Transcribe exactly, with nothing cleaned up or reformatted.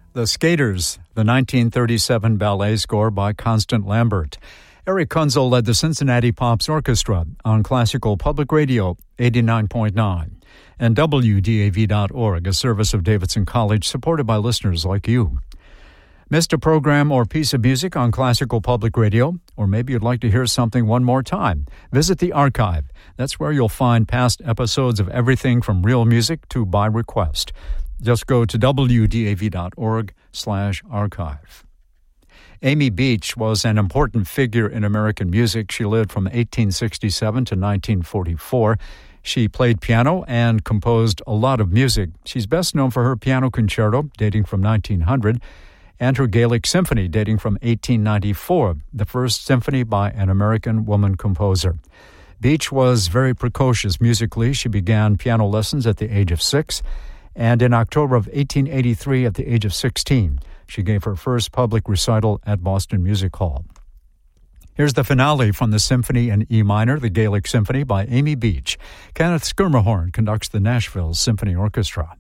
The Skaters, the nineteen thirty-seven ballet score by Constant Lambert. Eric Kunzel led the Cincinnati Pops Orchestra on Classical Public Radio eighty-nine point nine and W D A V dot org, a service of Davidson College supported by listeners like you. Missed a program or piece of music on Classical Public Radio? Or maybe you'd like to hear something one more time? Visit the archive. That's where you'll find past episodes of everything from real music to by request. Just go to W D A V dot org slash archive. Amy Beach was an important figure in American music. She lived from eighteen sixty-seven to nineteen forty-four. She played piano and composed a lot of music. She's best known for her piano concerto, dating from nineteen hundred, and her Gaelic Symphony, dating from eighteen ninety-four, the first symphony by an American woman composer. Beach was very precocious musically. She began piano lessons at the age of six, and in October of eighteen eighty-three, at the age of sixteen, she gave her first public recital at Boston Music Hall. Here's the finale from the Symphony in E minor, the Gaelic Symphony by Amy Beach. Kenneth Schermerhorn conducts the Nashville Symphony Orchestra.